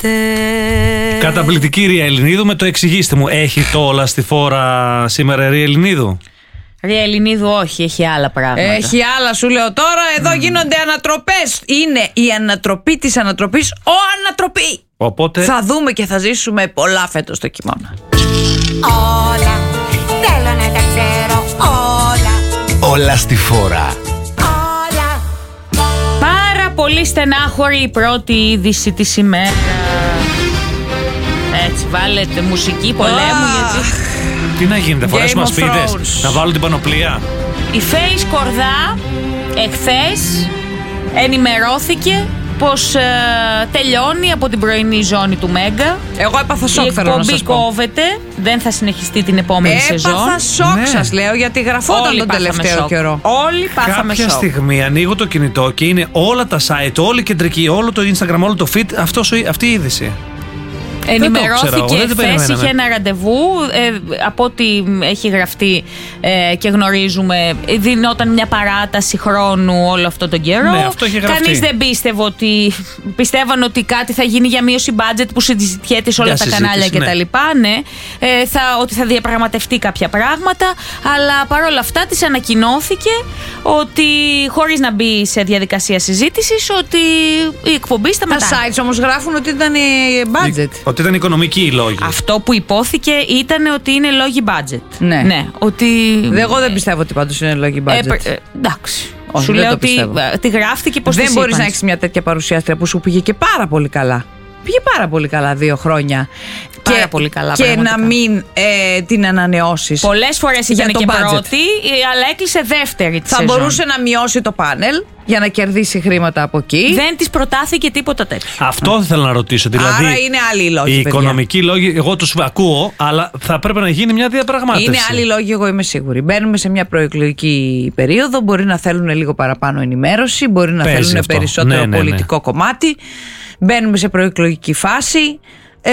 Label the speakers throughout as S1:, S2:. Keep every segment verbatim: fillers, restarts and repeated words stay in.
S1: φοβάται.
S2: Καταπληκτική Ρία Ελληνίδου, με το εξηγήστε μου. Έχει το όλα στη φόρα σήμερα Ρία Ελληνίδου?
S3: Ρία Ελληνίδου όχι, έχει άλλα πράγματα.
S1: Έχει άλλα, σου λέω τώρα. Εδώ mm. γίνονται ανατροπές. Είναι η ανατροπή της ανατροπής, ο ανατροπή.
S2: Οπότε
S1: θα δούμε και θα ζήσουμε πολλά φέτος το χειμώνα.
S4: Όλα, θέλω να τα ξέρω όλα.
S5: Όλα στη φόρα.
S4: Όλα.
S3: Πάρα πολύ στενάχωρη η πρώτη είδηση της ημέρας. Έτσι, βάλετε μουσική πολέμου
S1: Ah.
S3: γιατί...
S2: τι να γίνεται, φορέσουμε ασπίδες, να βάλω την πανοπλία.
S3: Η Face Κορδά εχθές ενημερώθηκε πως ε, τελειώνει από την πρωινή ζώνη του Μέγκα.
S1: Εγώ έπαθα σοκ, θέλω να σας πω.
S3: Η εκπομπή κόβεται, δεν θα συνεχιστεί την επόμενη
S1: έπαθα
S3: σεζόν.
S1: Έπαθα σοκ, ναι. Σας λέω, γιατί γραφόταν
S3: Όλοι
S1: τον τελευταίο
S3: σοκ.
S1: καιρό.
S3: Όλοι πάθαμε
S2: Κάποια
S3: σοκ.
S2: στιγμή ανοίγω το κινητό και είναι όλα τα site, όλη η κεντρική, όλο το Instagram, όλο το feed, αυτός, αυτή η είδηση.
S3: Ενημερώθηκε χθες, είχε ένα ραντεβού, ε, από ό,τι έχει γραφτεί ε, και γνωρίζουμε, δινόταν μια παράταση χρόνου όλο αυτό τον καιρό.
S2: Ναι, αυτό είχε γραφτεί.
S3: Κανείς δεν πίστευε ότι, πιστεύαν ότι κάτι θα γίνει για μείωση budget που συζητιέται σε όλα
S2: για
S3: τα κανάλια
S2: ναι.
S3: κτλ. Ναι, ε, θα, ότι θα διαπραγματευτεί κάποια πράγματα, αλλά παρόλα αυτά της ανακοινώθηκε ότι, χωρίς να μπει σε διαδικασία συζήτησης, ότι η εκπομπή σταματάει.
S1: Τα sites όμως γράφουν ότι ήταν budget.
S2: Ότι ήταν οικονομικοί οι λόγοι.
S3: Αυτό που υπόθηκε ήταν ότι είναι λόγοι budget.
S1: Ναι.
S3: ναι ότι...
S1: Εγώ δεν πιστεύω ότι πάντως είναι λόγοι budget.
S3: Ε, ε, εντάξει.
S1: Όχι,
S3: σου
S1: δεν
S3: λέω
S1: το
S3: ότι
S1: πιστεύω.
S3: τη γράφτηκε πως
S1: δεν
S3: της
S1: μπορείς
S3: είπαν.
S1: να έχεις μια τέτοια παρουσιάστρια που σου πήγε και πάρα πολύ καλά. Πήγε πάρα πολύ καλά δύο χρόνια.
S3: Πάρα
S1: και,
S3: πολύ καλά,
S1: και
S3: πραγματικά.
S1: να μην ε, την ανανεώσεις.
S3: Πολλές φορές ήταν
S1: το
S3: και
S1: budget.
S3: πρώτη, αλλά έκλεισε δεύτερη τη
S1: Θα
S3: σεζόν.
S1: μπορούσε να μειώσει το πάνελ για να κερδίσει χρήματα από εκεί.
S3: Δεν της προτάθηκε τίποτα τέτοιο.
S2: Αυτό ήθελα να ρωτήσω. Δηλαδή,
S1: άρα είναι άλλοι οι λόγοι.
S2: οι
S1: παιδιά.
S2: οικονομικοί λόγοι, εγώ τους ακούω, αλλά θα πρέπει να γίνει μια διαπραγμάτευση.
S1: Είναι άλλοι λόγοι, εγώ είμαι σίγουρη. Μπαίνουμε σε μια προεκλογική περίοδο. Μπορεί να θέλουν λίγο παραπάνω ενημέρωση, μπορεί να
S2: Παίζει
S1: θέλουν
S2: αυτό.
S1: περισσότερο
S2: Ναι, ναι, ναι.
S1: πολιτικό κομμάτι. Μπαίνουμε σε προεκλογική φάση. Ε,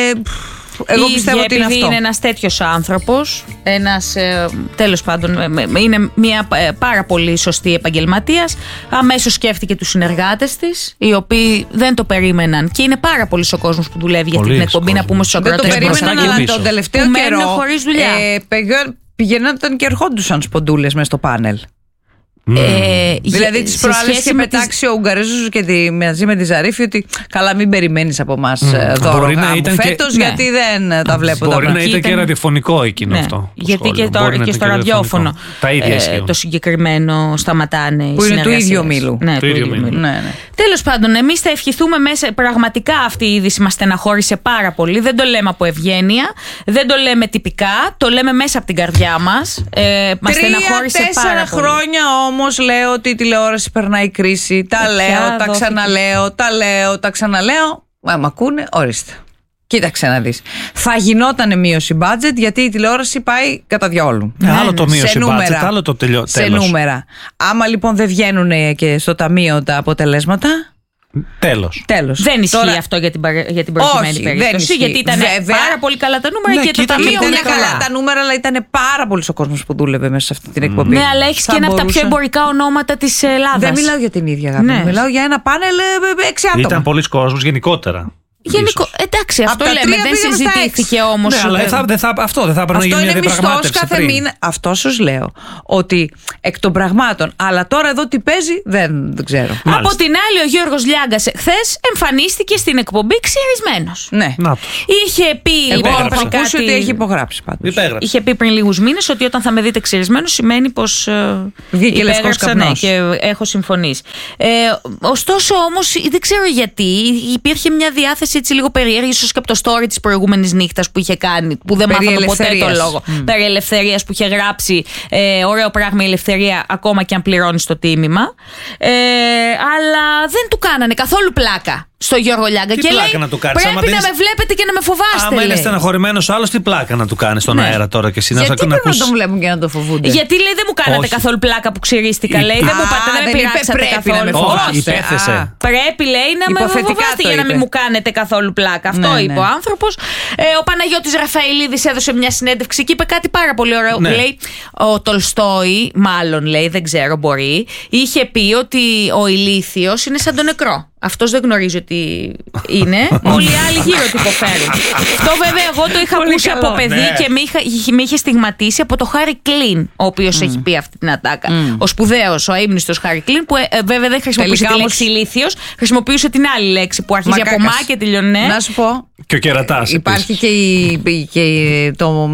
S1: εγώ
S3: Ή
S1: πιστεύω ότι είναι
S3: επειδή
S1: αυτό.
S3: είναι ένας τέτοιος άνθρωπος, ένας, ε, τέλος πάντων, ε, ε, είναι μια ε, πάρα πολύ σωστή επαγγελματίας, αμέσως σκέφτηκε τους συνεργάτες της, οι οποίοι δεν το περίμεναν. Και είναι πάρα πολύς ο κόσμος που δουλεύει για αυτή την εκπομπή, να πούμε στους
S1: Δεν το
S3: ακροατές μας.
S1: περίμεναν, αλλά τον τελευταίο
S3: που
S1: καιρό
S3: μένουν χωρίς δουλειά.
S1: ε, πηγαίνονταν και ερχόντουσαν σποντούλες μες στο πάνελ.
S2: Mm.
S3: Ε,
S1: Δηλαδή τις προάλλες είχε πετάξει
S3: τις...
S1: ο Ουγγαρέζος και τη, μαζί με τη Ζαρίφη ότι καλά, μην περιμένεις από εμάς
S2: Mm.
S1: δώρο
S2: Μπορεί να
S1: γάμου
S2: ήταν
S1: φέτος,
S2: και...
S1: γιατί δεν τα βλέπω.
S2: Μπορεί
S1: τα
S2: να ήταν
S3: ήταν...
S2: και ραδιοφωνικό εκείνο
S3: ναι,
S2: αυτό.
S3: Γιατί
S2: σχόλιο.
S3: και τώρα
S2: Μπορεί
S3: και στο ραδιόφωνο
S2: τα ίδια
S3: ε, το συγκεκριμένο σταματάνε οι
S1: που είναι του
S3: συνεργασίες.
S1: ίδιου μήλου.
S3: Ναι,
S2: του
S3: του
S2: ίδιου
S3: ίδιου
S2: μήλου.
S3: μήλου.
S1: Ναι, ναι.
S3: Τέλος πάντων, εμείς θα ευχηθούμε μέσα. Πραγματικά αυτή η είδηση μας στεναχώρησε πάρα πολύ. Δεν το λέμε από ευγένεια, δεν το λέμε τυπικά, το λέμε μέσα από την καρδιά μας. Ε, μας στεναχώρησε πάρα
S1: Τρία-τέσσερα
S3: πολύ.
S1: χρόνια όμως λέω ότι η τηλεόραση περνάει κρίση. Τα
S3: Ε,
S1: λέω,
S3: πια
S1: τα
S3: δόθηκε.
S1: ξαναλέω, τα λέω, τα ξαναλέω. Μα μ' ακούνε, ορίστε. Κοίταξε να δεις. Θα γινόταν μείωση budget γιατί η τηλεόραση πάει κατά διαόλου.
S2: Ναι, άλλο το μείωση
S1: σε
S2: budget,
S1: νούμερα.
S2: άλλο το τελειώ,
S1: Σε
S2: τέλος.
S1: νούμερα. Άμα λοιπόν δεν βγαίνουν και στο ταμείο τα αποτελέσματα.
S2: Τέλος.
S1: Τέλος.
S3: Δεν ισχύει
S1: Τώρα...
S3: αυτό για την, παρε- για την προκειμένη
S1: Όχι, δεν
S3: περίπτωση.
S1: ισχύει.
S3: Γιατί ήταν
S1: Βέβαια.
S3: πάρα πολύ καλά τα νούμερα
S2: Ναι,
S3: και το
S2: κοίτα,
S3: ταμείο
S1: Ήταν
S3: είναι
S1: καλά
S3: καλά.
S1: τα νούμερα, αλλά ήταν πάρα πολύ ο κόσμος που δούλευε μέσα σε αυτή την εκπομπή.
S3: Ναι, αλλά έχει
S1: Θα
S3: και ένα από τα
S1: μπορούσε-
S3: πιο εμπορικά ονόματα της Ελλάδας.
S1: Δεν μιλάω για την ίδια αγάπη.
S3: Ναι.
S1: Μιλάω για ένα πάνελ ε, έξι άτομα.
S2: Ήταν πολλοί κόσμος γενικότερα.
S3: Γενικό, εντάξει,
S1: Απ'
S3: αυτό
S1: τα
S3: λέμε.
S1: τρία
S3: Δεν
S1: πήγαμε στα
S3: συζητήθηκε
S1: έξι.
S3: όμως.
S2: Ναι, αλλά
S3: ε,
S2: θα, δεν θα, αυτό δεν θα έπρεπε να
S1: Αυτό
S2: γίνει μια
S1: είναι μισθός
S2: διαπραγμάτευση
S1: κάθε
S2: πριν.
S1: μήνα. Αυτό σου λέω. Ότι εκ των πραγμάτων. Αλλά τώρα εδώ τι παίζει δεν, δεν ξέρω.
S3: Από
S2: Μάλιστα.
S3: την άλλη, ο Γιώργος Λιάγκας χθες εμφανίστηκε στην εκπομπή ξυρισμένος.
S1: Ναι.
S2: Να το.
S3: Είχε πει
S1: Εγώ
S3: λοιπόν
S1: έχω
S3: πριν
S1: ακούσει
S3: κάτι...
S1: ότι έχει υπογράψει πάντως.
S2: Υπέγραψε.
S3: Είχε πει πριν λίγους μήνες ότι όταν θα με δείτε ξυρισμένο σημαίνει πως ε,
S1: Βγήκε λευκός
S3: υπέγραψα,
S1: καπνός.
S3: ναι, και έχω συμφωνήσει. Ε, ωστόσο όμως δεν ξέρω γιατί υπήρχε μια διάθεση έτσι λίγο περίεργη, ίσως και από το story της προηγούμενης νύχτας που είχε κάνει, που δεν
S1: Περί
S3: μάθαμε ποτέ το
S1: ελευθερίας.
S3: λόγο. Mm. Περί ελευθερίας που είχε γράψει ε, ωραίο πράγμα η ελευθερία ακόμα και αν πληρώνει το τίμημα. Ε, αλλά δεν του κάνανε καθόλου πλάκα στο Γιώργο Λιάγκα.
S2: Τι
S3: Και
S2: πλάκα
S3: λέει,
S2: να του κάνεις, άμα
S3: πρέπει να
S2: δεν
S3: με βλέπετε και να με φοβάστε.
S2: Άμα είναι
S3: λέει.
S2: στεναχωρημένος άλλος, τι πλάκα να του κάνει στον
S3: Ναι.
S2: αέρα τώρα και εσύ να
S1: Γιατί
S2: να
S1: πρέπει να
S2: ακούσεις.
S1: τον βλέπουν και να τον φοβούνται.
S3: Γιατί λέει δεν μου κάνατε
S2: Όχι.
S3: καθόλου πλάκα που ξυρίστηκα, λέει.
S2: Α,
S3: Δεν μου πάτε, δεν με
S1: δεν είπε
S3: πειράξατε
S1: πρέπει να
S3: καθόλου.
S1: με
S2: Όχι,
S1: φοβάστε.
S2: υπέθεσε.
S1: Α.
S3: Πρέπει, λέει, να με
S1: Υποθετικά
S3: φοβάστε
S1: το
S3: για να μην
S1: είπε.
S3: μου κάνετε καθόλου πλάκα. Αυτό
S1: Ναι,
S3: είπε
S1: ναι.
S3: ο άνθρωπος. Ε, ο Παναγιώτης Ραφαηλίδης έδωσε μια συνέντευξη και είπε κάτι πάρα πολύ ωραίο.
S2: Ναι.
S3: Λέει, ο Τολστόι, μάλλον λέει, δεν ξέρω, μπορεί, είχε πει ότι ο ηλίθιος είναι σαν το νεκρό. Αυτός δεν γνωρίζει ότι είναι. Όλοι οι άλλοι γύρω του υποφέρουν. Αυτό βέβαια εγώ το είχα
S1: Πολύ
S3: ακούσει
S1: καλό.
S3: από παιδί
S2: Ναι.
S3: και με, είχα, με είχε στιγματίσει από το Χάρι Κλίν, ο οποίος έχει πει αυτή την ατάκα. Ο σπουδαίος, ο αείμνηστος Χάρι Κλίν, που ε, ε, βέβαια δεν χρησιμοποιούσε
S1: Τελικά
S3: τη
S1: όμως-
S3: λέξη ηλίθιος, χρησιμοποιούσε την άλλη λέξη που αρχίζει από
S1: Μακάκας.
S3: μα και τελειώνει.
S1: Να σου πω.
S2: Και ο κερατάς.
S1: Υπάρχει
S2: επίσης.
S1: και, η, και η- το.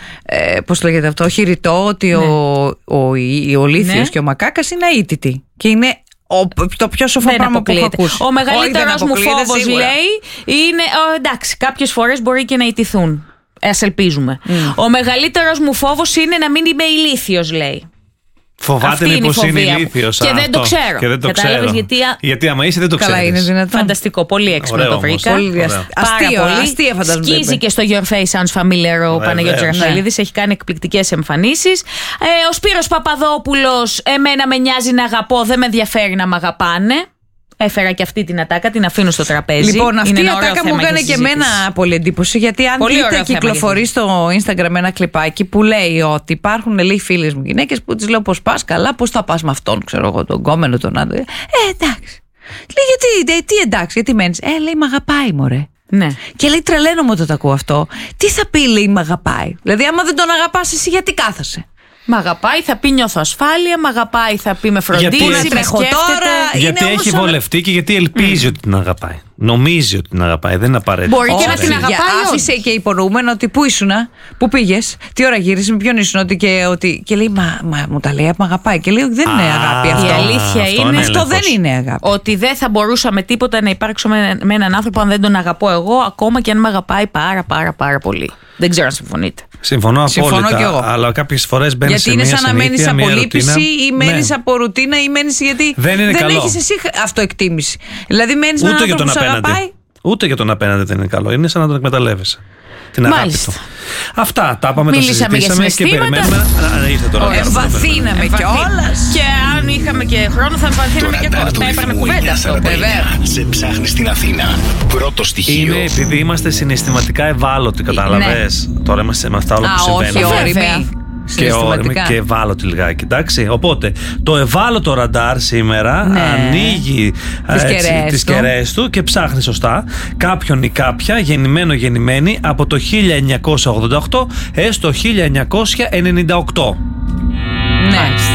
S1: Ε, πώς λέγεται αυτό, χειριτό ότι ο, ο, η- ο Λύθιος
S3: Ναι.
S1: και ο Μακάκας είναι αίτητοι. Και είναι ο, το πιο σοφό
S3: Δεν
S1: πράγμα που έχω
S3: αποκλείεται.
S1: ακούσει.
S3: Ο
S1: Όχι, δεν
S3: μεγαλύτερος μου
S1: αποκλείεται,
S3: φόβος,
S1: σίγουρα.
S3: λέει, είναι. Ο, εντάξει, κάποιες φορές μπορεί και να ιτηθούν. Ας ελπίζουμε. Ο μεγαλύτερος μου φόβος είναι να μην είμαι ηλίθιος, λέει.
S2: Φοβάται
S3: Αυτή είναι η
S2: μήπως είναι
S3: φοβία μου.
S2: ηλίθιος.
S3: Και
S2: α,
S3: δεν το
S2: αυτό.
S3: ξέρω.
S2: Και δεν το
S3: Κατάλαβες,
S2: ξέρω.
S3: γιατί α-
S2: γιατί άμα είσαι δεν το
S1: Καλά,
S2: ξέρεις.
S1: είναι δυνατόν.
S3: Φανταστικό, πολύ έξυπνο
S2: Ωραίο
S3: το
S2: όμως.
S3: βρήκα.
S1: Πολύ
S2: Ωραία.
S1: αστείο.
S3: Πάρα
S1: Αστείο,
S3: πολύ.
S1: αστεία φαντάζομαι. το
S3: Σκίζει
S1: είπε.
S3: και στο Your Face Sounds Familiar ο
S2: Βεβαίως.
S3: Παναγιώτης
S2: Ναι.
S3: Ραφαηλίδης. Έχει κάνει εκπληκτικές εμφανίσεις. Ε, ο Σπύρος Παπαδόπουλος, εμένα με νοιάζει να αγαπώ, δεν με ενδιαφέρει να μ' αγαπάνε. Έφερα και αυτή την ατάκα, την αφήνω στο τραπέζι.
S1: Λοιπόν, αυτή
S3: Είναι
S1: η
S3: ένα ωραίο
S1: ατάκα μου
S3: θέμα για
S1: έκανε και
S3: συζήτηση.
S1: εμένα πολύ εντύπωση. Γιατί αν
S3: Πολύ
S1: δείτε,
S3: ωραίο θέμα
S1: κυκλοφορεί
S3: για
S1: στο Instagram ένα κλιπάκι που λέει ότι υπάρχουν, λέει, φίλες μου γυναίκες που τις λέω πώς πας, καλά, πώς θα πας με αυτόν, ξέρω εγώ, τον κόμενο, τον άντρα. Ε, εντάξει. Λέει, γιατί, ε, τι εντάξει, γιατί μένεις. Ε, λέει, μ' αγαπάει, μωρέ.
S3: Ναι.
S1: Και λέει, τρελαίνομαι όταν το ακούω αυτό. Τι θα πει, λέει, μ' αγαπάει. Δηλαδή, άμα δεν τον αγαπάς εσύ, γιατί κάθεσαι.
S3: Μ' αγαπάει, θα πει νιώθω ασφάλεια. Μ' αγαπάει, θα πει με φροντίζει.
S2: Γιατί
S3: με
S2: να
S1: τρέχω
S3: σκέφτεται.
S1: τώρα.
S2: Γιατί
S1: είναι όμως
S2: έχει
S1: όλα-
S2: βολευτεί και γιατί ελπίζει ότι την αγαπάει. Νομίζει ότι την αγαπάει, δεν είναι απαραίτητο.
S3: Μπορεί και να
S1: Όχι,
S3: την
S1: για-
S3: αγαπάει.
S1: άφησε και υπονοούμενο ότι πού ήσουνα, πού πήγες, τι ώρα γύρισες, με ποιον ήσουν. Ότι και, ότι, και λέει, μα, μα μου τα λέει, μ' αγαπάει. Και λέει, δεν είναι
S2: Α,
S1: αγάπη
S3: Η
S1: αυτό.
S3: αλήθεια
S2: αυτό
S3: είναι.
S2: είναι
S1: Αυτό δεν
S2: έλεγχος.
S1: είναι αγάπη.
S3: Ότι δεν θα μπορούσα με τίποτα να υπάρξω με, με έναν άνθρωπο αν δεν τον αγαπώ εγώ, ακόμα και αν με αγαπάει πάρα πάρα πάρα πολύ. Δεν ξέρω αν συμφωνείτε.
S2: Συμφωνώ
S1: Συμφωνώ
S2: απόλυτα.
S1: κι εγώ.
S2: Αλλά κάποιες φορές μπαίνει
S1: Γιατί
S2: σε
S1: είναι
S2: μια
S1: σαν να μένει
S2: συνήθεια,
S1: από
S2: μια
S1: λύπηση
S2: ρουτίνα.
S1: ή μένει
S2: Ναι.
S1: από ρουτίνα ή μένει γιατί
S2: Δεν είναι καλό.
S1: έχεις εσύ αυτοεκτίμηση. Δηλαδή μένει με έναν
S2: Ούτε για
S1: άνθρωπο
S2: τον
S1: που σε αγαπάει.
S2: απέναντι. Ούτε για τον απέναντι δεν είναι καλό. Είναι σαν να τον εκμεταλλεύεσαι. Την αγάπη
S3: Μάλιστα.
S2: του. Αυτά τα είπαμε, τα
S3: Μιλήσαμε για
S2: συζητήσαμε και
S3: συναισθήματα.
S2: περιμένουμε. Α, ήρθε τώρα.
S1: Ωραία, εμβαθύναμε κιόλας.
S3: Και αν είχαμε και χρόνο θα εμβαθύναμε και
S5: Ραντάρ του
S3: θα έπαιρνε
S5: ρυθμού
S3: κουβέντα
S5: εννιά
S3: αυτό.
S5: σαράντα εννιά.
S3: Βέβαια.
S5: Σε ψάχνει στην Αθήνα. Πρώτο στοιχείο.
S2: Είναι επειδή είμαστε συναισθηματικά ευάλωτοι, κατάλαβες. Τώρα είμαστε με αυτά όλα
S1: Α,
S2: που
S1: όχι,
S2: συμβαίνουν.
S3: Βέβαια.
S1: όριμοι.
S2: Και όριμοι
S1: Συναισθηματικά.
S2: και ευάλωτοι λιγάκι, εντάξει. Οπότε το ευάλωτο ραντάρ σήμερα
S1: Ναι.
S2: ανοίγει
S1: Τις
S2: α, έτσι,
S1: κεραίες
S2: τις
S1: του.
S2: κεραίες του και ψάχνει σωστά κάποιον ή κάποια γεννημένο γεννημένη από το χίλια εννιακόσια ογδόντα οκτώ έως το χίλια εννιακόσια ενενήντα οκτώ.
S1: Ναι.